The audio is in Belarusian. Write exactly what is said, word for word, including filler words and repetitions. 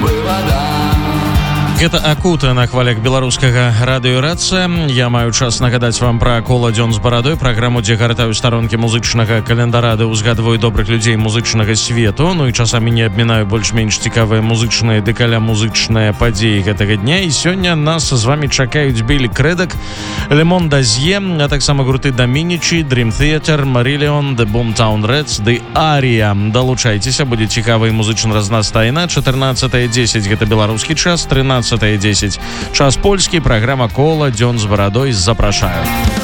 Гэта акута на хвалях беларускага радыёрацыя. Я маю час нагадаць вам пра кола дзён з барадой, праграму, дзе гартаю старонкі музычнага календара, ды ўзгадваю добрых людзей музычнага свету. Ну і часамі не абмінаю больш-менш цікавыя музычныя ды каля музычныя падзеі гэтага дня. І сёння нас з вамі чакаюць Білі Крэдак, Лемон Дазье, а таксама гурты Дамінічі, Dream Theater, Marillion, The Boomtown Rats, ды Арія. Далучайцеся, будзе цікава і музычна разнастайна. чатырнаццатая дзесяць гэта беларускі час, трынаццатая дзесяць час польскі, праграма кола дзён з барадой. Запрашаю.